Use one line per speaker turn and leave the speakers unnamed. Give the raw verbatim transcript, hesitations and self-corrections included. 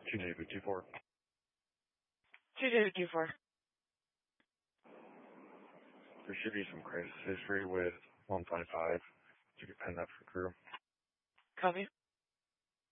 two Navy two four.
two Navy two four.
There should be some crisis history with one five five. You could pen that for crew.
Copy.